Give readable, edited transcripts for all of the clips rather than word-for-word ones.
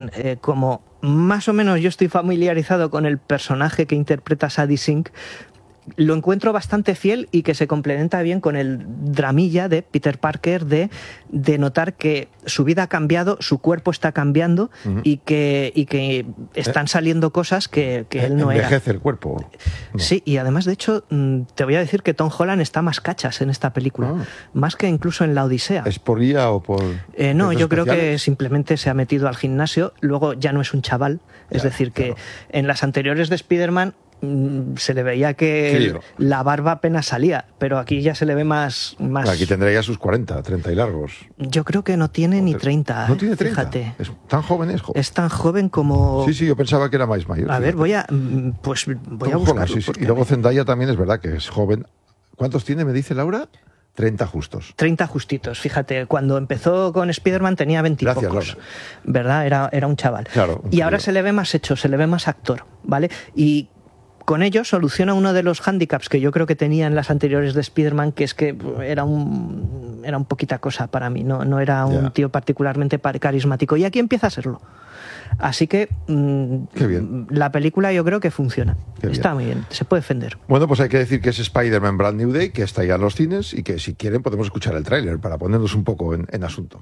como más o menos yo estoy familiarizado con el personaje que interpreta Sadie Sink, lo encuentro bastante fiel y que se complementa bien con el dramilla de Peter Parker de notar que su vida ha cambiado, su cuerpo está cambiando y que están saliendo cosas que él no era. Envejece el cuerpo. No. Sí, y además, de hecho, te voy a decir que Tom Holland está más cachas en esta película, más que incluso en La Odisea. ¿Es por IA o por...? No, yo creo que simplemente se ha metido al gimnasio, luego ya no es un chaval, es decir, que en las anteriores de Spider-Man se le veía que la barba apenas salía, pero aquí ya se le ve más... Aquí tendría ya sus 40, 30 y largos. Yo creo que no tiene ni 30. ¿No tiene 30? Fíjate. ¿Es tan joven? Es tan joven como... Sí, yo pensaba que era más mayor. A ver, voy a buscarlo. Sí. Y luego Zendaya también es verdad que es joven. ¿Cuántos tiene, me dice Laura? 30 justos. 30 justitos, fíjate, cuando empezó con Spider-Man tenía 20 y pocos, ¿verdad? Era un chaval. Claro, y ahora se le ve más hecho, se le ve más actor, ¿vale? Y con ello soluciona uno de los hándicaps que yo creo que tenía en las anteriores de Spider-Man, que es que era un poquita cosa para mí, no era un tío particularmente carismático, y aquí empieza a serlo. Así que Qué bien. La película yo creo que funciona. Está muy bien, se puede defender. Bueno, pues hay que decir que es Spider-Man Brand New Day, que está ya en los cines y que si quieren podemos escuchar el tráiler para ponernos un poco en asunto.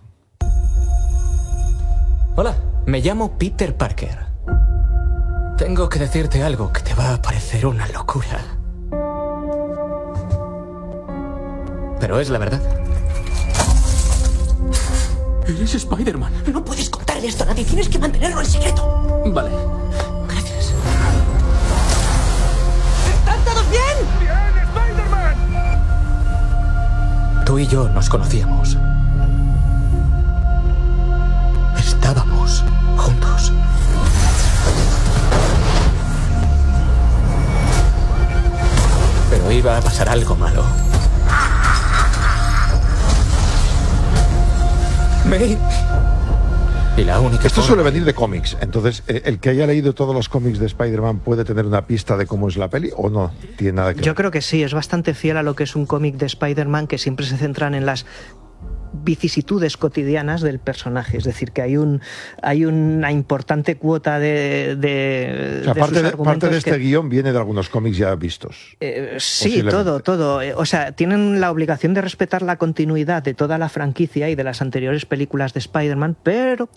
Hola, me llamo Peter Parker. Tengo que decirte algo que te va a parecer una locura. Pero es la verdad. Eres Spider-Man. No puedes contarle esto a nadie. Tienes que mantenerlo en secreto. Vale. Gracias. ¿Están todos bien? ¡Bien, Spider-Man! Tú y yo nos conocíamos. Estábamos juntos. Pero iba a pasar algo malo. Y la única Esto suele venir de cómics. Entonces, ¿el que haya leído todos los cómics de Spider-Man puede tener una pista de cómo es la peli o no? ¿Tiene nada que ver? Yo creo que sí, es bastante fiel a lo que es un cómic de Spider-Man, que siempre se centran en las vicisitudes cotidianas del personaje, es decir, que hay una importante cuota de parte de este guión viene de algunos cómics ya vistos. Sí, todo. O sea, tienen la obligación de respetar la continuidad de toda la franquicia y de las anteriores películas de Spider-Man, pero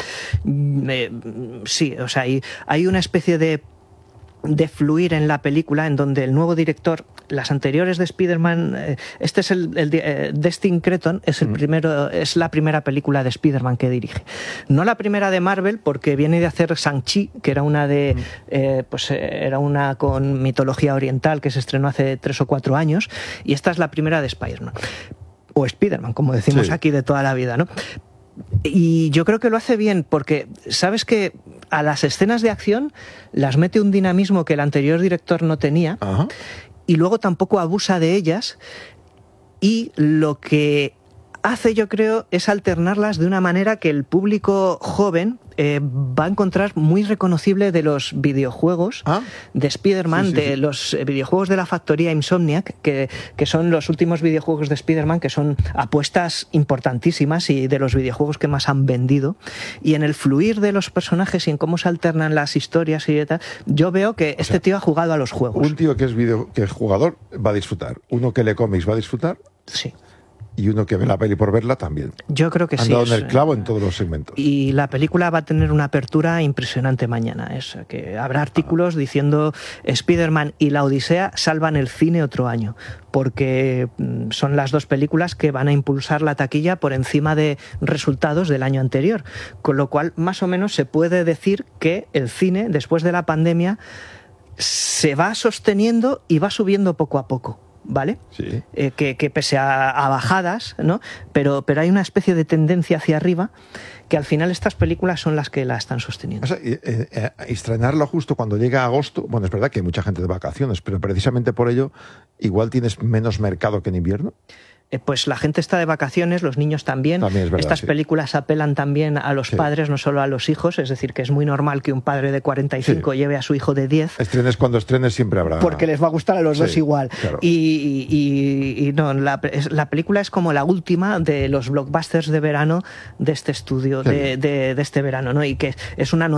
sí, o sea, hay una especie de fluir en la película en donde el nuevo director, las anteriores de Spider-Man, este es Destin Cretton, es la primera película de Spider-Man que dirige. No la primera de Marvel, porque viene de hacer Shang-Chi, que era una era una con mitología oriental que se estrenó hace 3 o 4 años, y esta es la primera de Spider-Man. O Spider-Man, como decimos aquí de toda la vida, ¿no? Y yo creo que lo hace bien porque, ¿sabes que a las escenas de acción las mete un dinamismo que el anterior director no tenía? Ajá. Y luego tampoco abusa de ellas, y lo que hace, yo creo, es alternarlas de una manera que el público joven va a encontrar muy reconocible de los videojuegos de Spider-Man, de los videojuegos de la factoría Insomniac, que son los últimos videojuegos de Spider-Man, que son apuestas importantísimas y de los videojuegos que más han vendido. Y en el fluir de los personajes y en cómo se alternan las historias y tal, yo veo que este tío ha jugado a los juegos. Un tío que es jugador va a disfrutar. Uno que lee cómics va a disfrutar. Sí. Y uno que ve la peli por verla también. Yo creo que sí. Han dado en el clavo en todos los segmentos. Y la película va a tener una apertura impresionante mañana. Que habrá artículos diciendo Spider-Man y La Odisea salvan el cine otro año, porque son las dos películas que van a impulsar la taquilla por encima de resultados del año anterior. Con lo cual, más o menos, se puede decir que el cine, después de la pandemia, se va sosteniendo y va subiendo poco a poco. ¿Vale? Sí. Que pese a bajadas, ¿no? Pero hay una especie de tendencia hacia arriba, que al final estas películas son las que la están sosteniendo. O sea, estrenarlo justo cuando llega agosto, bueno, es verdad que hay mucha gente de vacaciones, pero precisamente por ello igual tienes menos mercado que en invierno. Pues la gente está de vacaciones, los niños también. También es verdad, estas películas apelan también a los padres, no solo a los hijos, es decir, que es muy normal que un padre de 45 lleve a su hijo de 10. Estrenes cuando estrenes siempre habrá. Porque les va a gustar a los dos igual. Claro. Y no, la película es como la última de los blockbusters de verano de este estudio, de este verano, ¿no? Y que es una